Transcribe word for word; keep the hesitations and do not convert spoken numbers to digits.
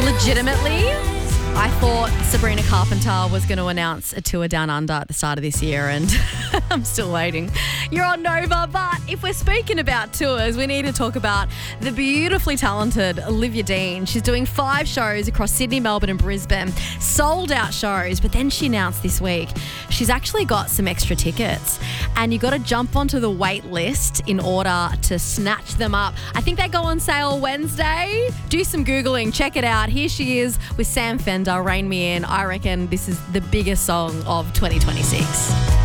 Legitimately, I thought Sabrina Carpenter was going to announce a tour down under at the start of this year, and I'm still waiting. You're on Nova, but if we're speaking about tours, we need to talk about the beautifully talented Olivia Dean. She's doing five shows across Sydney, Melbourne and Brisbane, sold out shows, but then she announced this week she's actually got some extra tickets, and you got to jump onto the wait list in order to snatch them up. I think they go on sale Wednesday. Do some Googling, check it out. Here she is with Sam Fender, Rain Me In. I reckon this is the biggest song of twenty twenty-six.